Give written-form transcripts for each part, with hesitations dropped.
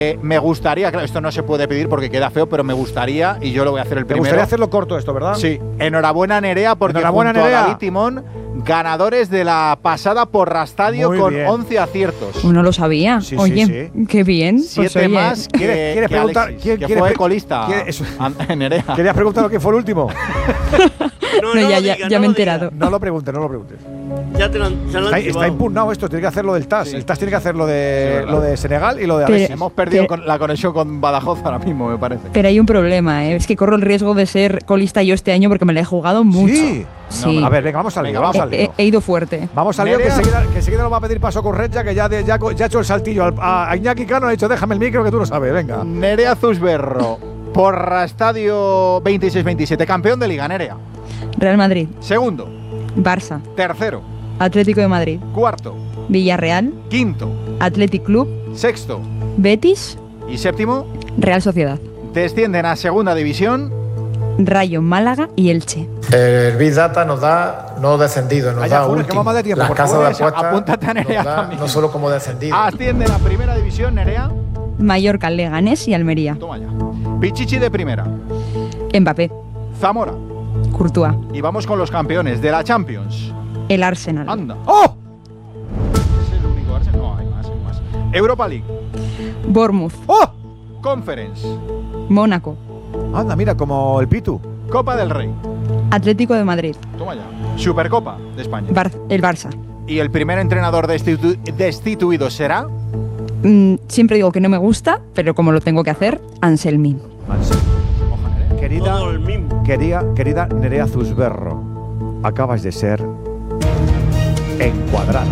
Me gustaría, claro, esto no se puede pedir porque queda feo, pero me gustaría, y yo lo voy a hacer el primero. Me gustaría hacerlo corto esto, ¿verdad? Sí. Enhorabuena, Nerea, porque enhorabuena, junto Nerea. a David Timón, ganadores de la pasada Porrastadio Muy con bien. 11 aciertos. No lo sabía. Sí, Oye, sí. qué bien. 7 oye, más que, ¿Quieres que preguntar Alexis, quién que quiere fue pre- colista. Nerea. ¿Querías preguntar quién fue el último? No, ya me he enterado. No lo preguntes, no lo preguntes. Ya se lo han Está chivado. impugnado esto, tiene que hacer lo del TAS. Sí. El TAS tiene que hacer lo de, verdad. lo de Senegal y lo de Pero- Alexis. Hemos perdido la conexión con Badajoz ahora mismo, me parece. Pero hay un problema, ¿eh? Es que corro el riesgo de ser colista yo este año porque me la he jugado mucho. Sí. Sí. A ver, venga, vamos al lío. Venga, Vamos al lío. He ido fuerte. Vamos al lío, que Nerea. enseguida nos va a pedir paso con Recha, que ya ha hecho el saltillo. A Iñaki Cano ha dicho, déjame el micro que tú lo sabes, venga. Nerea Zusberro, Porrastadio 26-27, campeón de Liga, Nerea. Real Madrid, Segundo, Barça, tercero, Atlético de Madrid, cuarto, Villarreal, quinto, Athletic Club, sexto Betis, y séptimo. Real Sociedad, Descienden a segunda división. Rayo Málaga y Elche. El Big Data nos da no descendido, nos Vaya, da Funes, que último. vamos de tiempo, Las por casas favor. de apuestas Apúntate a Nerea nos da también. no solo como descendido. Ascienden a primera división, Nerea. Mallorca, Leganés y Almería. Toma ya. Pichichi de primera. Mbappé, Zamora. Courtois, Y vamos con los campeones de la Champions. el Arsenal, Anda. ¡Oh! ¿Es el único Arsenal? No, hay más, hay más. Europa League. Bournemouth, ¡Oh! Conference. Mónaco, Anda, mira, como el Pitu. Copa del Rey. Atlético de Madrid, Toma ya. Supercopa de España. el Barça. Y el primer entrenador destituido será. Siempre digo que no me gusta, pero como lo tengo que hacer, Anselmi. Querida, Todo el mismo. querida Nerea Zusberro, acabas de ser encuadrada.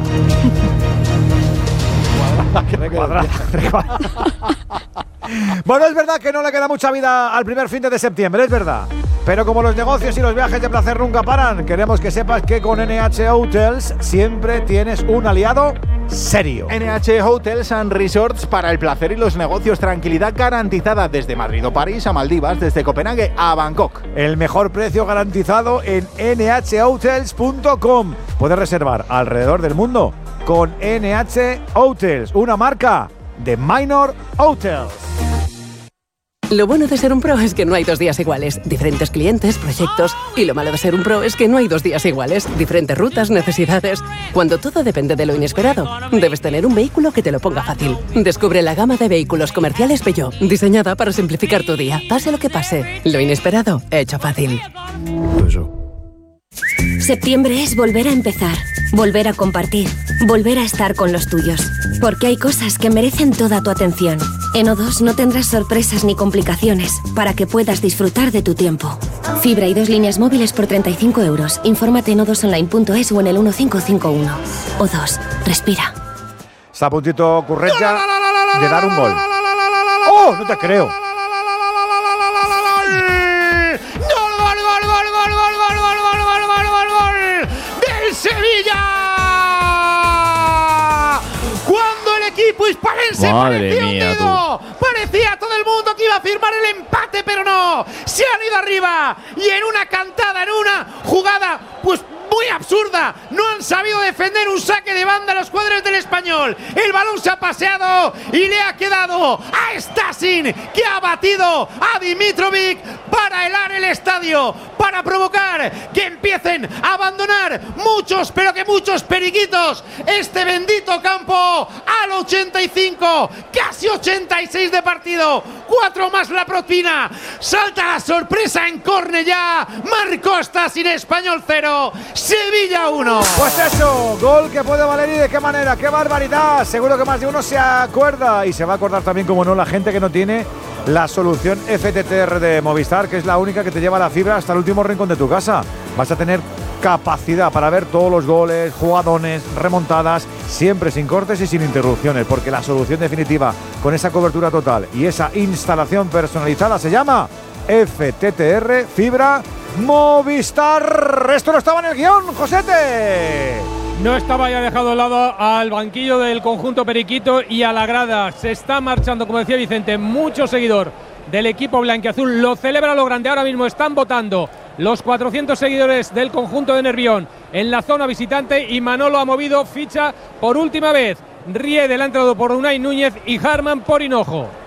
Recuadrada. Bueno, es verdad que no le queda mucha vida al primer fin de septiembre, es verdad. Pero como los negocios y los viajes de placer nunca paran, queremos que sepas que con NH Hotels siempre tienes un aliado serio. NH Hotels and Resorts para el placer y los negocios. Tranquilidad garantizada desde Madrid o París a Maldivas, desde Copenhague a Bangkok. El mejor precio garantizado en nhhotels.com. Puedes reservar alrededor del mundo con NH Hotels, una marca de Minor Hotels. Lo bueno de ser un pro es que no hay 2 días iguales. Diferentes clientes, proyectos. Y lo malo de ser un pro es que no hay 2 días iguales. Diferentes rutas, necesidades. Cuando todo depende de lo inesperado, debes tener un vehículo que te lo ponga fácil. Descubre la gama de vehículos comerciales Peugeot, diseñada para simplificar tu día. Pase lo que pase, lo inesperado, hecho fácil. Septiembre es volver a empezar, volver a compartir, volver a estar con los tuyos. Porque hay cosas que merecen toda tu atención. En O2 no tendrás sorpresas ni complicaciones para que puedas disfrutar de tu tiempo. Fibra y 2 líneas móviles por 35 euros. Infórmate en o2online.es o en el 1551. O2, respira. Está a puntito Currecha de dar un gol. ¡Oh! No te creo. ¡Del Sevilla! Cuando el equipo hispalense parecía hundido, parecía todo el mundo que iba a firmar el empate, pero no. Se han ido arriba y en una cantada, en una jugada, pues muy absurda, no han sabido defender un saque de banda a los cuadros del Español. El balón se ha paseado y le ha quedado a Stasin, que ha batido a Dimitrovic para helar el estadio, para provocar que empiecen a abandonar muchos, pero que muchos periquitos este bendito campo al 85, casi 86 de partido, 4 más la propina. Salta la sorpresa en córner ya. Marcó Stasin, Español 0, Sevilla 1. Pues eso, gol que puede valer y de qué manera, qué barbaridad. Seguro que más de uno se acuerda y se va a acordar también, como no, la gente que no tiene la solución FTTR de Movistar, que es la única que te lleva la fibra hasta el último rincón de tu casa. Vas a tener capacidad para ver todos los goles, jugadones, remontadas, siempre sin cortes y sin interrupciones, porque la solución definitiva con esa cobertura total y esa instalación personalizada se llama FTTR Fibra Movistar. Esto no estaba en el guión, Josete. No estaba ya dejado de lado al banquillo del conjunto periquito y a la grada. Se está marchando, como decía Vicente, mucho seguidor del equipo blanquiazul. Lo celebra lo grande. Ahora mismo están votando los 400 seguidores del conjunto de Nervión en la zona visitante y Manolo ha movido ficha por última vez. Riedel ha entrado por Unai Núñez y Harman por Hinojo.